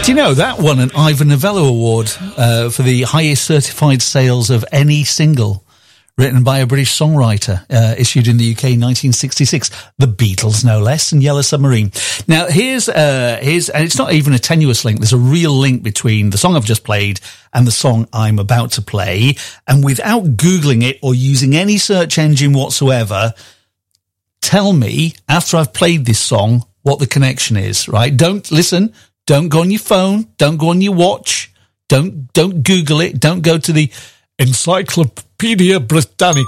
Do you know that won an Ivor Novello Award for the highest certified sales of any single written by a British songwriter, issued in the UK in 1966. The Beatles, no less, and Yellow Submarine. Now, here's, and it's not even a tenuous link. There's a real link between the song I've just played and the song I'm about to play. And without Googling it or using any search engine whatsoever, tell me, after I've played this song, what the connection is, right? Don't listen. Don't go on your phone. Don't go on your watch. Don't Google it. Don't go to the Encyclopedia Britannica.